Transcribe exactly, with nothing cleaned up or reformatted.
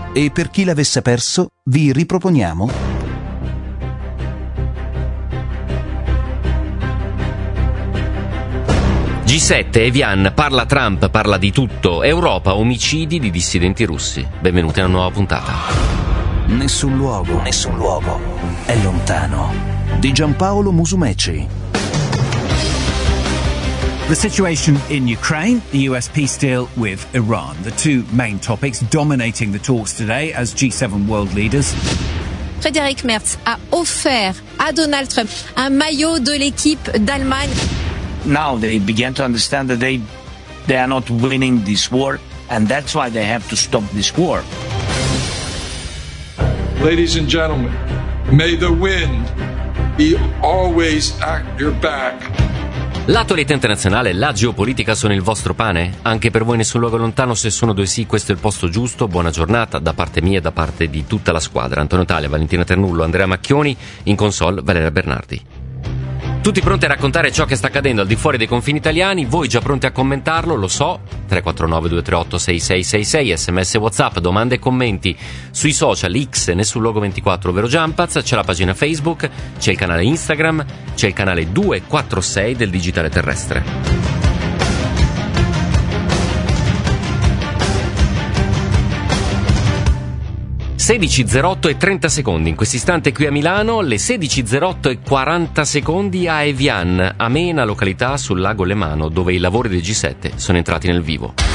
E per chi l'avesse perso, vi riproponiamo G sette, Evian, parla Trump, parla di tutto, Europa, omicidi di dissidenti russi. Benvenuti a una nuova puntata. Nessun luogo, nessun luogo è lontano, di Giampaolo Musumeci. The situation in Ukraine, the U S peace deal with Iran, the two main topics dominating the talks today as G seven world leaders. Friedrich Merz a offert à Donald Trump un maillot de l'équipe d'Allemagne. Now they began to understand that they they are not winning this war, and that's why they have to stop this war. Ladies and gentlemen, may the wind be always at your back. L'attualità internazionale e la geopolitica sono il vostro pane? Anche per voi nessun luogo lontano? Se sono due sì, questo è il posto giusto. Buona giornata da parte mia e da parte di tutta la squadra. Antonio Talia, Valentina Ternullo, Andrea Macchioni, in console Valeria Bernardi. Tutti pronti a raccontare ciò che sta accadendo al di fuori dei confini italiani, voi già pronti a commentarlo, lo so, tre quattro nove due tre otto sei sei sei sei, sms WhatsApp, domande e commenti sui social, X e nessun luogo ventiquattro, ovvero Jumpaz, c'è la pagina Facebook, c'è il canale Instagram, c'è il canale duecentoquarantasei del Digitale Terrestre. sedici zero otto e trenta secondi in questo istante qui a Milano, le sedici zero otto e quaranta secondi a Evian, amena località sul lago Lemano, dove i lavori del G sette sono entrati nel vivo.